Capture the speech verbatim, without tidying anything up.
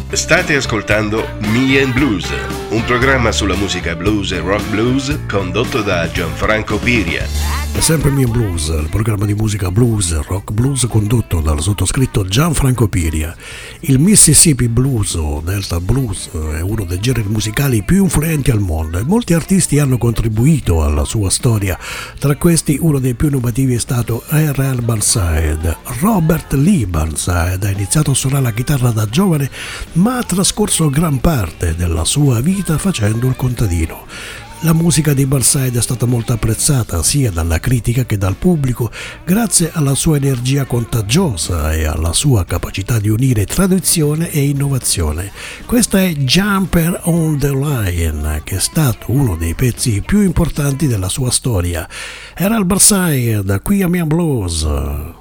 State ascoltando Me and Blues, un programma sulla musica blues e rock blues condotto da Gianfranco Piria. È sempre Me and Blues, il programma di musica blues e rock blues condotto dal sottoscritto Gianfranco Piria. Il Mississippi Blues o Delta Blues è uno dei generi musicali più influenti al mondo e molti artisti hanno contribuito alla sua storia. Tra questi uno dei più innovativi è stato R L Burnside. Robert Lee Burnside ha iniziato a suonare la chitarra da giovane, ma ha trascorso gran parte della sua vita facendo il contadino. La musica di Burnside è stata molto apprezzata sia dalla critica che dal pubblico grazie alla sua energia contagiosa e alla sua capacità di unire tradizione e innovazione. Questa è Jumper on the Line, che è stato uno dei pezzi più importanti della sua storia. Era il Burnside, qui a Me and Blues.